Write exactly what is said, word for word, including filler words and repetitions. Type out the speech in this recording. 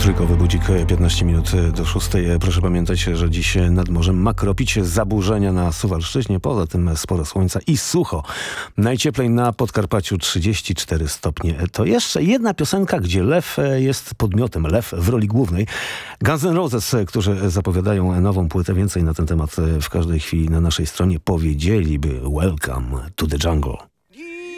Trójkowy budzik, piętnaście minut do szóstej. Proszę pamiętać, że dziś nad morzem ma kropić, zaburzenia na Suwalszczyźnie, poza tym sporo słońca i sucho. Najcieplej na Podkarpaciu trzydzieści cztery stopnie. To jeszcze jedna piosenka, gdzie lew jest podmiotem, lew w roli głównej. Guns N' Roses, którzy zapowiadają nową płytę, więcej na ten temat w każdej chwili na naszej stronie, powiedzieliby Welcome to the Jungle.